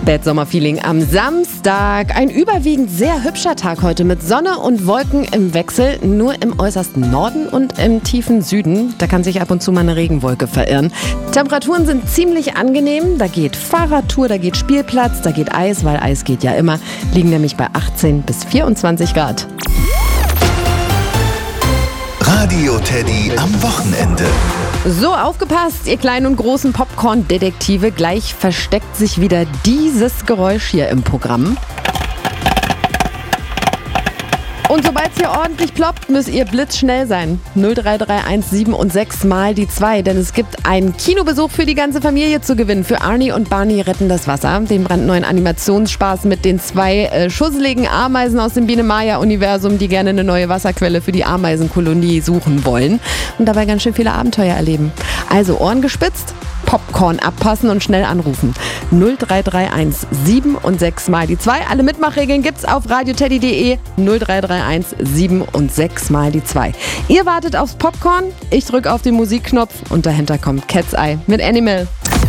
Spätsommerfeeling am Samstag. Ein überwiegend sehr hübscher Tag heute mit Sonne und Wolken im Wechsel. Nur im äußersten Norden und im tiefen Süden. Da kann sich ab und zu mal eine Regenwolke verirren. Temperaturen sind ziemlich angenehm. Da geht Fahrradtour, da geht Spielplatz, da geht Eis, weil Eis geht ja immer. Liegen nämlich bei 18 bis 24 Grad. Radio Teddy am Wochenende. So, aufgepasst, ihr kleinen und großen Popcorn-Detektive. Gleich versteckt sich wieder dieses Geräusch hier im Programm. Und sobald es hier ordentlich ploppt, müsst ihr blitzschnell sein. 0331 7 und 6 mal die 2. Denn es gibt einen Kinobesuch für die ganze Familie zu gewinnen. Für Arnie und Barney retten das Wasser. Den brandneuen Animationsspaß mit den 2 schusseligen Ameisen aus dem Biene-Maya-Universum, die gerne eine neue Wasserquelle für die Ameisenkolonie suchen wollen. Und dabei ganz schön viele Abenteuer erleben. Also Ohren gespitzt, Popcorn abpassen und schnell anrufen. 0331 7 und 6 mal die 2. Alle Mitmachregeln gibt's auf radioteddy.de. 0331 7 und 6 mal die 2. Ihr wartet aufs Popcorn, ich drücke auf den Musikknopf und dahinter kommt Cat's Eye mit Animal.